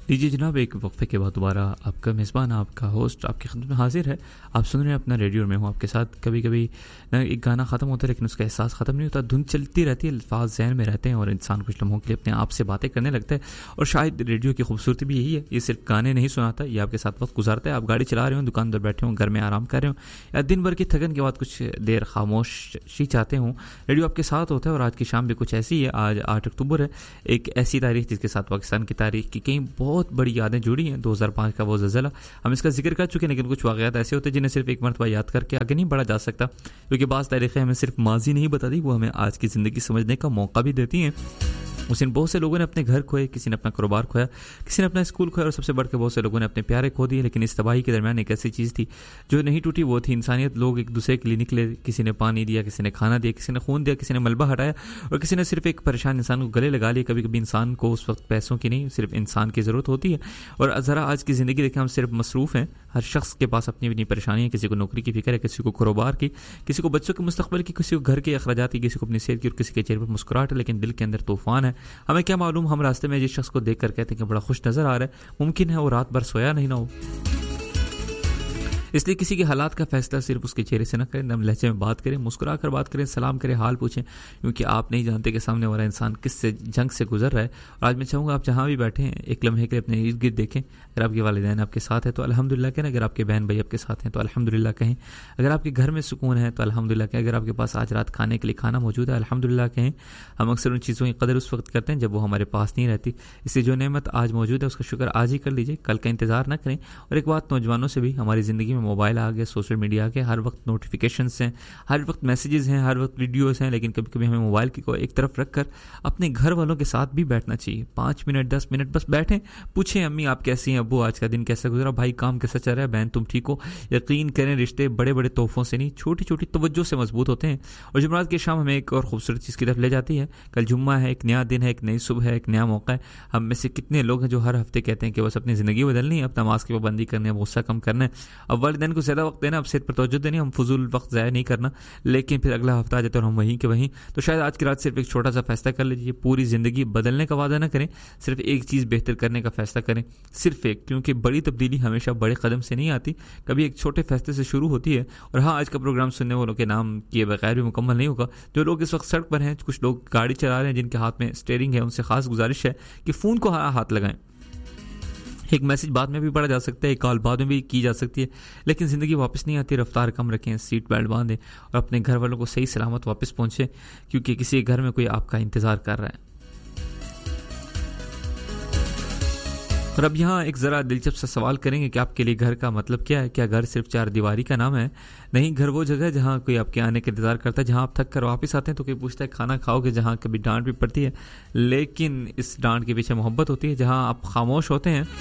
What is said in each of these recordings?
लीजिए जनाब, एक वक्फे के बाद दोबारा आपका मेज़बान, आपका होस्ट आपकी खिदमत में हाजिर है। आप सुन रहे हैं अपना रेडियो, में हूँ आपके साथ। कभी कभी ना एक गाना ख़त्म होता है लेकिन उसका एहसास ख़त्म नहीं होता, धुन चलती रहती है, अल्फाज ज़हन में रहते हैं और इंसान कुछ लम्हों के लिए अपने आप से बातें करने लगता है। और शायद रेडियो की खूबसूरती भी यही है, ये सिर्फ गाने नहीं सुनाता, ये आपके साथ वक्त गुजारता है। आप गाड़ी चला रहे हो, दुकान पर बैठे हो, घर में आराम कर रहे हो, या दिन भर की थकन के बाद कुछ देर खामोशी चाहते हो, रेडियो आपके साथ होता है। और आज की शाम भी कुछ ऐसी है। आज 8 अक्टूबर है, एक ऐसी तारीख जिसके साथ पाकिस्तान की तारीख की कई बहुत बड़ी यादें जुड़ी हैं। 2005 का वो ज़लज़ला, हम इसका जिक्र कर चुके हैं, लेकिन कुछ वाक़यात ऐसे होते हैं जिन्हें सिर्फ एक मरतबा याद करके आगे नहीं बढ़ा जा सकता, क्योंकि बाज़ तारीखें हमें सिर्फ माजी नहीं बताती, वो हमें आज की ज़िंदगी समझने का मौका भी देती हैं। उस दिन बहुत से लोगों ने अपने घर खोए, किसी ने अपना कारोबार खोया, किसी ने अपना स्कूल खोया, और सबसे बढ़ के बहुत से लोगों ने अपने प्यारे खो दिए। लेकिन इस तबाही के दरमियान एक ऐसी चीज़ थी जो नहीं टूटी, वो थी इंसानियत। लोग एक दूसरे के लिए निकले, किसी ने पानी दिया, किसी ने खाना दिया, किसी ने खून दिया, किसी ने मलबा हटाया, और किसी ने सिर्फ एक परेशान इंसान को गले लगा लिया। कभी कभी इंसान को उस वक्त पैसों की नहीं, सिर्फ इंसान की ज़रूरत होती है। और ज़रा आज की ज़िंदगी देखें, हम सिर्फ मसरूफ़ हैं, हर शख्स के पास अपनी अपनी परेशानी है। किसी को नौकरी की फिक्र है, किसी को कारोबार की, किसी को बच्चों के मुस्तकबिल की, किसी को घर के अखराजात की, किसी को अपनी सेहत की, और किसी के चेहरे पर मुस्कुराहट है लेकिन दिल के अंदर तूफान है। हमें क्या मालूम, हम रास्ते में जिस शख्स को देख कर कहते हैं कि बड़ा खुश नज़र आ रहा है, मुमकिन है वो रात भर सोया नहीं ना हो। इसलिए किसी के हालात का फैसला सिर्फ उसके चेहरे से न करें, नम लहजे में बात करें, मुस्कुरा कर बात करें, सलाम करें, हाल पूछें, क्योंकि आप नहीं जानते कि सामने वाला इंसान किस से जंग से गुजर रहा है। और आज मैं चाहूँगा आप जहाँ भी बैठे हैं, एक लम्हे के लिए अपने इर्द गिर्द देखें। अगर आपके वालिदैन आपके साथ है तो अल्हम्दुलिल्लाह कहें, अगर आपके बहन भाई आपके साथ हैं तो अल्हम्दुलिल्लाह कहें, अगर आपके घर में सुकून है तो अल्हम्दुलिल्लाह कहें, अगर आपके पास आज रात खाने के लिए खाना मौजूद है अल्हम्दुलिल्लाह कहें। हम अक्सर उन चीज़ों की कदर उस वक्त करते हैं जब वो हमारे पास नहीं रहती, इसलिए जो नेमत आज मौजूद है उसका शुक्र आज ही कर लीजिए, कल का इंतज़ार ना करें। और एक बात नौजवानों से भी, हमारी ज़िंदगी में मोबाइल आ गया, सोशल मीडिया के हर वक्त नोटिफिकेशंस हैं, हर वक्त मैसेजेस हैं, हर वक्त वीडियोस हैं, लेकिन कभी कभी हमें मोबाइल को एक तरफ रखकर अपने घर वालों के साथ भी बैठना चाहिए। 5 मिनट 10 मिनट बस बैठें, पूछें अम्मी आप कैसी हैं, अब्बू आज का दिन कैसा गुजरा, भाई काम कैसा चल रहा है, बहन तुम ठीक हो। यकीन करें रिश्ते बड़े बड़े तोहफों से नहीं, छोटी छोटी तवज्जो से मजबूत होते हैं। और जुमेरात की शाम हमें एक और खूबसूरत चीज़ की तरफ ले जाती है। कल जुम्मा है, एक नया दिन है, एक नई सुबह है, एक नया मौका है। हम में से कितने लोग हैं जो हर हफ्ते कहते हैं कि बस अपनी ज़िंदगी बदलनी है, अपना नमाज की पाबंदी करनी है, गुस्सा कम करना है, अब वालिदैन को ज़्यादा वक्त देना, अब सेहत पर तवज्जो देनी, हम फजूल वक्त ज़ाया नहीं करना। लेकिन फिर अगला हफ्ता आ जाता है और हम वहीं के वहीं। तो शायद आज की रात सिर्फ एक छोटा सा फैसला कर लीजिए, पूरी ज़िंदगी बदलने का वादा ना करें, सिर्फ एक चीज़ बेहतर करने का फैसला करें, सिर्फ एक, क्योंकि बड़ी तब्दीली हमेशा बड़े कदम से नहीं आती, कभी एक छोटे फैसले से शुरू होती है। और हाँ, आज का प्रोग्राम सुनने वालों के नाम किए बगैर भी मुकम्मल नहीं होगा। जो लोग इस वक्त सड़क पर हैं, कुछ लोग गाड़ी चला रहे हैं, जिनके हाथ में स्टीयरिंग है, उनसे खास गुजारिश है कि फ़ोन को हाथ लगाएं। एक मैसेज बाद में भी पढ़ा जा सकता है, एक कॉल बाद में भी की जा सकती है, लेकिन ज़िंदगी वापस नहीं आती। रफ्तार कम रखें, सीट बेल्ट बांधें और अपने घर वालों को सही सलामत वापस पहुँचें, क्योंकि किसी घर में कोई आपका इंतज़ार कर रहा है। और अब यहाँ एक ज़रा दिलचस्प सा सवाल करेंगे कि आपके लिए घर का मतलब क्या है। क्या घर सिर्फ 4 दीवारी का नाम है? नहीं, घर वो जगह है जहाँ कोई आपके आने का इंतज़ार करता है, जहाँ आप थक कर वापस आते हैं तो कोई पूछता है खाना खाओगे, जहाँ कभी डांट भी पड़ती है लेकिन इस डांट के पीछे मोहब्बत होती है, जहाँ आप खामोश होते हैं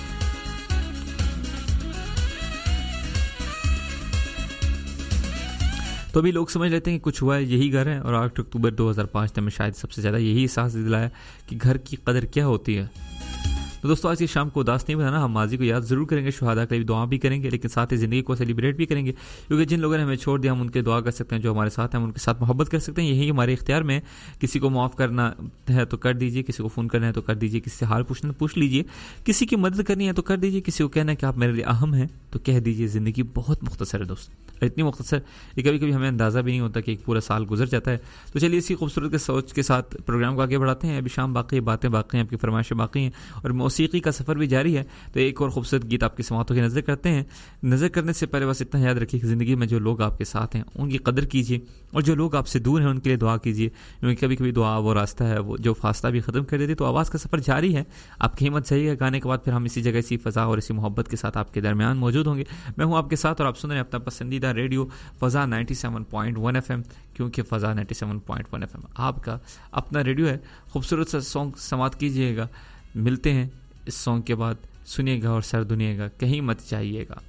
तो भी लोग समझ लेते हैं कि कुछ हुआ है, यही घर है। और 8 अक्टूबर 2005 ने हमें शायद सबसे ज़्यादा यही एहसास दिलाया कि घर की कदर क्या होती है। तो दोस्तों, आज की शाम को उदास नहीं बनाना, हम माजी को याद ज़रूर करेंगे, शुहादा के लिए दुआ भी करेंगे, लेकिन साथ ही ज़िंदगी को सेलिब्रेट भी करेंगे, क्योंकि जिन लोगों ने हमें छोड़ दिया हम उनके दुआ कर सकते हैं, जो हमारे साथ हैं हम उनके साथ मोहब्बत कर सकते हैं, यही हमारे इख्तियार में है। किसी को माफ़ करना है तो कर दीजिए, किसी को फ़ोन करना है तो कर दीजिए, किसी से हाल पूछना पूछ लीजिए, किसी की मदद करनी है तो कर दीजिए, किसी को कहना है कि आप मेरे लिए अहम हैं तो कह दीजिए। ज़िंदगी बहुत मुख्तसर है दोस्त, इतनी मुख्तसर ये कभी कभी हमें अंदाज़ा भी नहीं होता कि एक पूरा साल गुजर जाता है। तो चलिए इसी खूबसूरत के सोच के साथ प्रोग्राम को आगे बढ़ाते हैं। अभी शाम बाकी, बातें बाकी हैं, आपकी फरमाइशें बाकी हैं और मौसीकी का सफ़र भी जारी है। तो एक और खूबसूरत गीत आपकी समातों की नज़र करते हैं। नज़र करने से पहले बस इतना याद रखिए कि ज़िंदगी में जो लोग आपके साथ हैं उनकी कदर कीजिए, और जो लोग आपसे दूर हैं उनके लिए दुआ कीजिए, क्योंकि कभी कभी दुआ वो रास्ता है वो जो फासला भी ख़त्म कर देती। तो आवाज़ का सफ़र जारी है, आपकी हिम्मत चाहिए। गाने के बाद फिर हम इसी जगह, इसी फ़ज़ा और इसी मोहब्बत के साथ आपके दरमियान मौजूद होंगे। मैं हूँ आपके साथ और आप सुन रहे हैं अपना पसंदीदा रेडियो फ़ज़ा 97.1 FM, क्योंकि फ़ज़ा 97.1 FM आपका अपना रेडियो है। खूबसूरत सा सॉन्ग समात कीजिएगा। मिलते हैं इस सॉन्ग के बाद, सुनिएगा और सर दुनिएगा, कहीं मत जाइएगा।